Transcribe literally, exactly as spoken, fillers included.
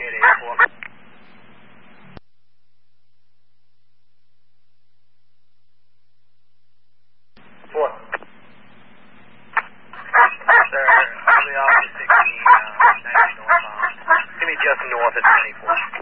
eight eight four. Four. Sir, I'll be off to sixteen, uh, ninety northbound. Give me just north at twenty-four.